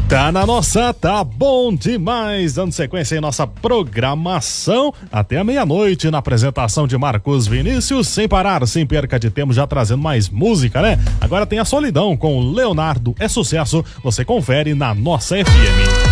Tá na nossa, tá bom demais, dando sequência em nossa programação até a meia-noite na apresentação de Marcos Vinícius, sem parar, sem perca de tempo, já trazendo mais música, né? Agora tem a Solidão com Leonardo, é sucesso, você confere na nossa FM.